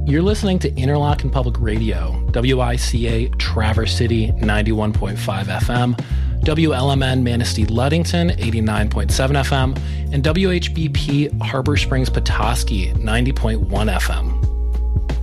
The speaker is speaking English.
You're listening to Interlochen Public Radio, WICA Traverse City 91.5 FM, WLMN Manistee Ludington 89.7 FM, and WHBP Harbor Springs Petoskey 90.1 FM.